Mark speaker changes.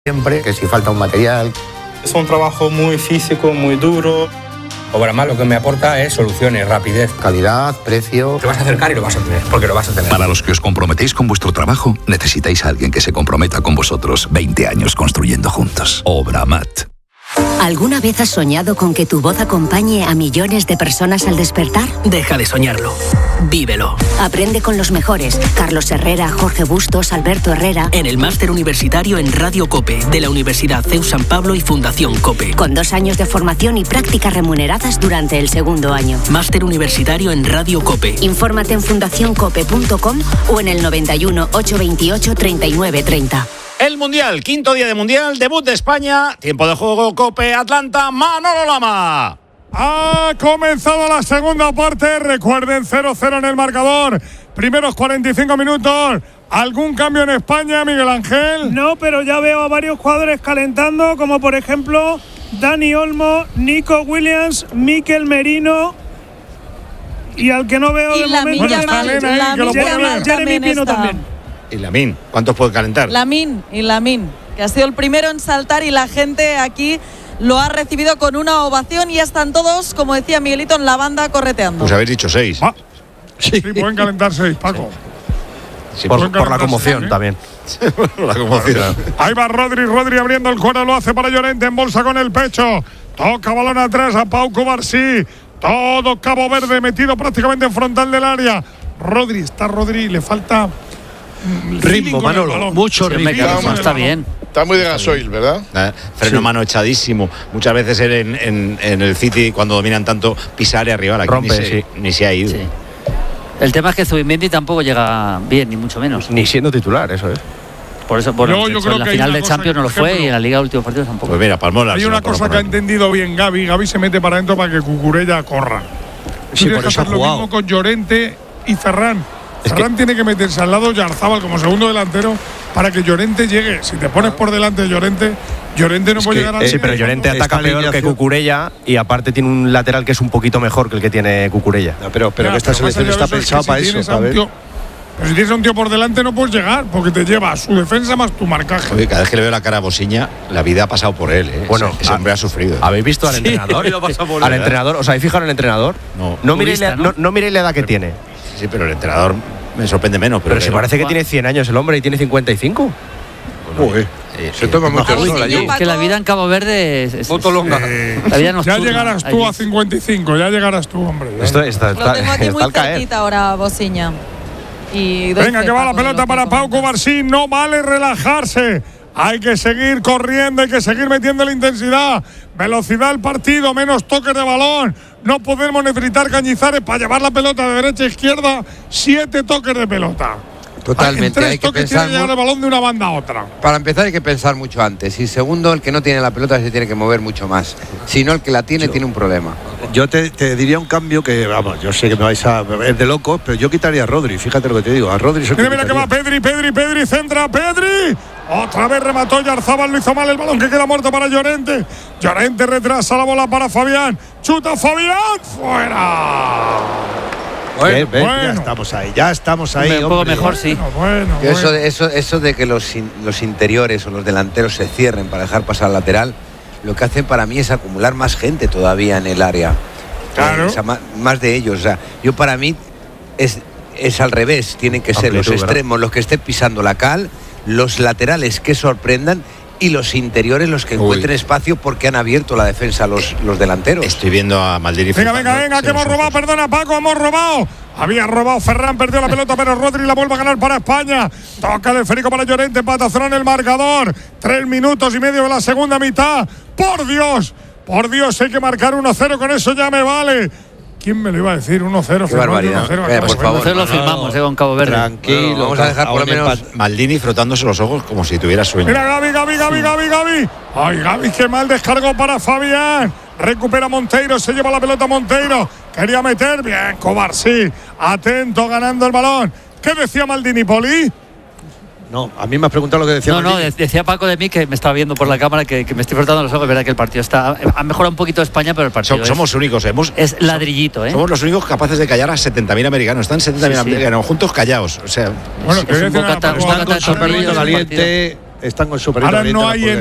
Speaker 1: Siempre que si falta un material.
Speaker 2: Es un trabajo muy físico, muy duro.
Speaker 3: Obramat lo que me aporta es soluciones, rapidez.
Speaker 1: Calidad, precio.
Speaker 3: Te vas a acercar y lo vas a tener, porque lo vas a tener.
Speaker 4: Para los que os comprometéis con vuestro trabajo, necesitáis a alguien que se comprometa con vosotros. 20 años construyendo juntos. Obramat.
Speaker 5: ¿Alguna vez has soñado con que tu voz acompañe a millones de personas al despertar?
Speaker 6: Deja de soñarlo. Vívelo.
Speaker 5: Aprende con los mejores. Carlos Herrera, Jorge Bustos, Alberto Herrera.
Speaker 6: En el máster universitario en Radio COPE de la Universidad CEU San Pablo y Fundación COPE.
Speaker 5: Con 2 años de formación y prácticas remuneradas durante el 2º año.
Speaker 6: Máster universitario en Radio COPE.
Speaker 5: Infórmate en fundacioncope.com o en el 91 828 3930.
Speaker 7: El Mundial, 5º día de Mundial, debut de España, tiempo de juego, COPE, Atlanta, Manolo Lama.
Speaker 8: Ha comenzado la segunda parte, recuerden 0-0 en el marcador, primeros 45 minutos. ¿Algún cambio en España, Miguel Ángel?
Speaker 9: No, pero ya veo a varios jugadores calentando, como por ejemplo Dani Olmo, Nico Williams, Mikel Merino y al que no veo de momento Jeremy Pino también.
Speaker 7: Y Lamine, ¿cuántos puede calentar?
Speaker 10: Lamine, que ha sido el primero en saltar y la gente aquí lo ha recibido con una ovación y están todos, como decía Miguelito, en la banda correteando.
Speaker 7: Pues habéis dicho 6.
Speaker 8: Sí, pueden calentar 6, Paco.
Speaker 1: Sí, por la conmoción también.
Speaker 7: Por la conmoción.
Speaker 8: Ahí va Rodri abriendo el cuero, lo hace para Llorente, en bolsa con el pecho. Toca balón atrás a Pau Cubarsí. Todo Cabo Verde metido prácticamente en frontal del área. Rodri, le falta
Speaker 1: ritmo, Manolo, mucho ritmo.
Speaker 11: Está bien. Está muy de gasoil, ¿verdad?
Speaker 7: Freno mano echadísimo. Muchas veces en el City, cuando dominan tanto, pisar y arriba. Rompe, ni se ha ido. Sí.
Speaker 12: El tema es que Zubimendi tampoco llega bien, ni mucho menos.
Speaker 1: Ni siendo titular, eso es.
Speaker 12: Por eso, bueno, yo creo en la final de Champions no lo fue y en la Liga de últimos partidos tampoco.
Speaker 7: Pues mira, Palmola.
Speaker 8: Hay una cosa que ha entendido bien Gavi. Gavi se mete para adentro para que Cucurella corra.
Speaker 1: Sí, por eso ha jugado.
Speaker 8: Lo mismo con Llorente y Ferran. Ferran tiene que meterse al lado de Yarzábal como segundo delantero para que Llorente llegue. Si te pones por delante de Llorente no puede llegar a...
Speaker 1: Sí, pero Llorente ataca peor que Cucurella y aparte tiene un lateral que es un poquito mejor que el que tiene Cucurella.
Speaker 11: No, pero que esta selección está pensada para eso, ¿sabes?
Speaker 8: Pero si tienes a un tío por delante no puedes llegar porque te lleva su defensa más tu marcaje.
Speaker 7: Oye, cada vez que le veo la cara a Bosiña, la vida ha pasado por él.
Speaker 1: Bueno,
Speaker 7: ese hombre ha sufrido.
Speaker 1: ¿Habéis visto al entrenador? Al entrenador, ¿os habéis fijado en el entrenador? No miréis la edad que tiene.
Speaker 7: Sí, pero el entrenador me sorprende menos.
Speaker 1: Pero se parece que tiene 100 años el hombre y tiene 55.
Speaker 11: Se toma mucho el sol allí.
Speaker 12: Que la vida en Cabo Verde es
Speaker 11: longa.
Speaker 12: La vida nocturna.
Speaker 8: Ya llegarás tú a 55, ya llegarás tú, hombre.
Speaker 10: Lo tengo aquí muy cerquita ahora, Bosiña.
Speaker 8: Venga, que va la pelota para Pau Cubarsí. No vale relajarse. Hay que seguir corriendo, hay que seguir metiendo la intensidad. Velocidad al partido, menos toques de balón. No podemos necesitar Cañizares para llevar la pelota de derecha a izquierda. 7 toques de pelota.
Speaker 13: Totalmente,
Speaker 8: hay que pensar llevar el balón de una banda a otra.
Speaker 13: Para empezar hay que pensar mucho antes. Y segundo, el que no tiene la pelota se tiene que mover mucho más. Si no, el que la tiene tiene un problema.
Speaker 11: Yo te diría un cambio que, vamos, yo sé que me vais a ver de locos, pero yo quitaría a Rodri. Fíjate lo que te digo, a Rodri se
Speaker 8: mira que va Pedri, centra Pedri. Otra vez remató Yarzábal, lo hizo mal el balón que queda muerto para Llorente. Llorente retrasa la bola para Fabián. Chuta Fabián, fuera.
Speaker 11: Bueno. Ya estamos ahí.
Speaker 12: Un poco mejor, sí.
Speaker 13: Bueno. Eso de que los interiores o los delanteros se cierren para dejar pasar al lateral, lo que hacen para mí es acumular más gente todavía en el área.
Speaker 8: Claro.
Speaker 13: O sea, más de ellos. O sea, yo para mí es al revés. Tienen que ser los extremos los que estén pisando la cal, los laterales que sorprendan y los interiores los que encuentren espacio porque han abierto la defensa los delanteros.
Speaker 7: Estoy viendo a Maldini.
Speaker 8: Venga, que hemos robado, perdona Paco, hemos robado. Había robado Ferran, perdió la pelota, pero Rodri la vuelve a ganar para España. Toca de Férico para Llorente, patazón en el marcador. 3 minutos y medio de la segunda mitad. Por Dios, hay que marcar 1-0, con eso ya me vale. ¿Quién me lo iba a decir? 1-0.
Speaker 13: Qué barbaridad.
Speaker 12: Por favor, lo firmamos con Cabo Verde.
Speaker 13: Tranquilo. Vamos a dejar por lo menos
Speaker 7: Maldini frotándose los ojos como si tuviera sueño.
Speaker 8: Mira Gavi. Ay, Gavi, qué mal descargó para Fabián. Recupera Monteiro, se lleva la pelota Monteiro. Quería meter, bien, Cubarsí. Atento, ganando el balón. ¿Qué decía Maldini, Poli?
Speaker 11: No, a mí me has preguntado lo que decía.
Speaker 12: No, decía Paco de mí, que me estaba viendo por la cámara, que me estoy frotando los ojos. Es verdad que el partido ha mejorado un poquito España, pero el partido
Speaker 7: somos únicos.
Speaker 12: Es ladrillito,
Speaker 7: Somos los únicos capaces de callar a 70.000 americanos. Están 70.000 americanos juntos callados. O sea,
Speaker 11: bueno, que está perdido caliente. están con súper.
Speaker 8: Ahora no hay